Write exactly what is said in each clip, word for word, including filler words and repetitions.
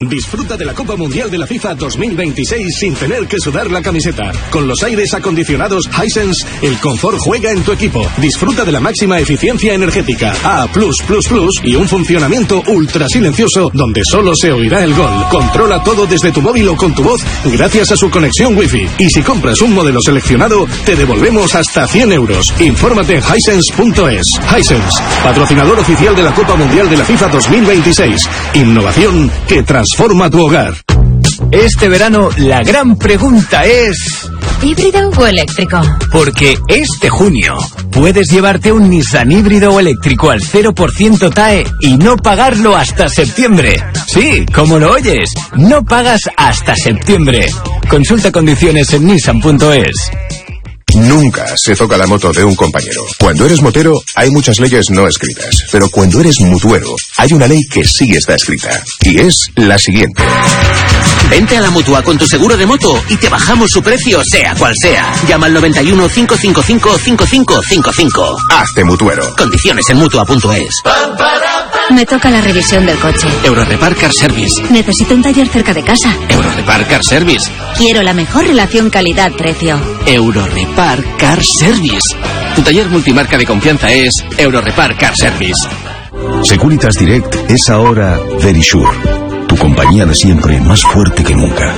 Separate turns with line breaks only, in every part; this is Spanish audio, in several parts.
Disfruta de la Copa Mundial de la FIFA dos mil veintiséis sin tener que sudar la camiseta. Con los aires acondicionados Hisense, el confort juega en tu equipo. Disfruta de la máxima eficiencia energética A plus plus plus y un funcionamiento ultra silencioso donde solo se oirá el gol. Controla todo desde tu móvil o con tu voz gracias a su conexión Wi-Fi. Y si compras un modelo seleccionado, te devolvemos hasta cien euros. Infórmate en hisense punto es. Hisense, patrocinador oficial de la Copa Mundial de la FIFA dos mil veintiséis. Innovación que transforma tu hogar.
Este verano la gran pregunta es...
¿híbrido o eléctrico?
Porque este junio puedes llevarte un Nissan híbrido o eléctrico al cero por ciento T A E y no pagarlo hasta septiembre. Sí, como lo oyes, no pagas hasta septiembre. Consulta condiciones en nissan punto es.
Nunca se toca la moto de un compañero. Cuando eres motero, hay muchas leyes no escritas. Pero cuando eres mutuero, hay una ley que sí está escrita. Y es la siguiente.
Vente a la Mutua con tu seguro de moto y te bajamos su precio, sea cual sea. Llama al noventa y uno, cinco cinco cinco, cinco cinco cinco cinco.
Hazte mutuero.
Condiciones en mutua punto es.
Me toca la revisión del coche.
Eurorepar Car Service.
Necesito un taller cerca de casa.
Eurorepar Car Service.
Quiero la mejor relación calidad-precio.
Eurorepar Car Service. Tu taller multimarca de confianza es Eurorepar Car Service.
Securitas Direct es ahora Verisure, tu compañía de siempre más fuerte que nunca.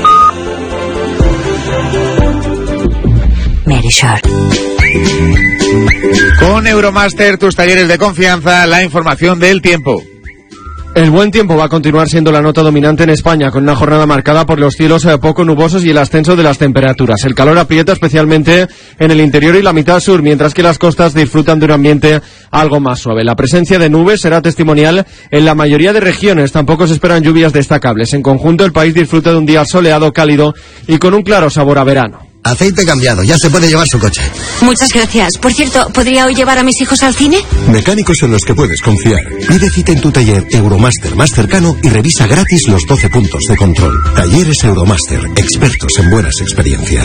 Verisure.
Con Euromaster, tus talleres de confianza, la información del tiempo.
El buen tiempo va a continuar siendo la nota dominante en España, con una jornada marcada por los cielos poco nubosos y el ascenso de las temperaturas. El calor aprieta especialmente en el interior y la mitad sur, mientras que las costas disfrutan de un ambiente algo más suave. La presencia de nubes será testimonial en la mayoría de regiones. Tampoco se esperan lluvias destacables. En conjunto, el país disfruta de un día soleado, cálido y con un claro sabor a verano.
Aceite cambiado, ya se puede llevar su coche.
Muchas gracias. Por cierto, ¿podría hoy llevar a mis hijos al cine?
Mecánicos en los que puedes confiar. Pide cita en tu taller Euromaster más cercano y revisa gratis los doce puntos de control. Talleres Euromaster, expertos en buenas experiencias.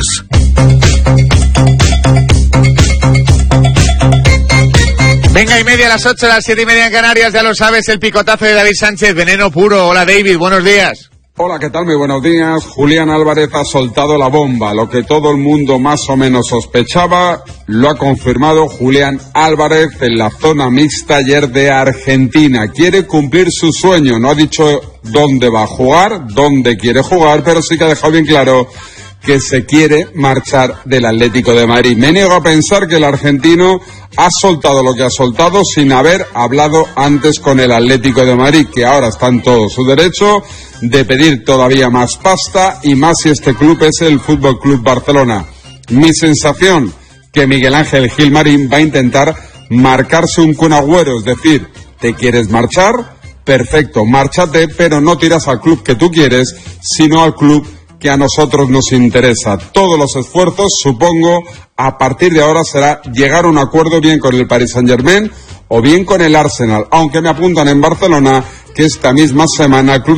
Venga y media a las ocho, a las siete y media en Canarias, ya lo sabes, el picotazo de David Sánchez, veneno puro. Hola David, buenos días.
Hola, ¿qué tal? Muy buenos días. Julián Álvarez ha soltado la bomba. Lo que todo el mundo más o menos sospechaba, lo ha confirmado Julián Álvarez en la zona mixta ayer de Argentina. Quiere cumplir su sueño. No ha dicho dónde va a jugar, dónde quiere jugar, pero sí que ha dejado bien claro que se quiere marchar del Atlético de Madrid. Me niego a pensar que el argentino ha soltado lo que ha soltado sin haber hablado antes con el Atlético de Madrid, que ahora está en todo su derecho de pedir todavía más pasta y más si este club es el Fútbol Club Barcelona. Mi sensación, que Miguel Ángel Gilmarín va a intentar marcarse un Kun Agüero, es decir, ¿te quieres marchar? Perfecto, márchate, pero no tiras al club que tú quieres, sino al club que a nosotros nos interesa. Todos los esfuerzos, supongo, a partir de ahora será llegar a un acuerdo bien con el Paris Saint-Germain o bien con el Arsenal, aunque me apuntan en Barcelona que esta misma semana el club